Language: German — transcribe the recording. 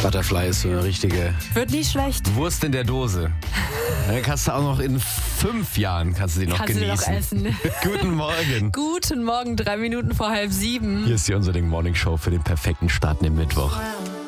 Butterfly ist so eine richtige Wird nicht schlecht. Wurst in der Dose. Dann kannst du auch noch in 5 Jahren sie noch Kannst genießen. du noch essen. Guten Morgen. Guten Morgen, 3 Minuten vor 6:30. Hier ist die Unser Ding Morning Show für den perfekten Start in den Mittwoch.